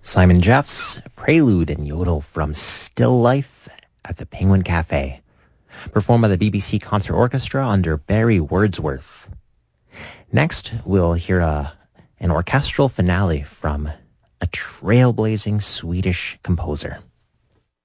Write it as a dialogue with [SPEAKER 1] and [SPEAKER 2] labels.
[SPEAKER 1] Simon Jeff's Prelude and Yodel from Still Life at the Penguin Cafe, performed by the BBC Concert Orchestra under Barry Wordsworth. Next, we'll hear an orchestral finale from a trailblazing Swedish composer.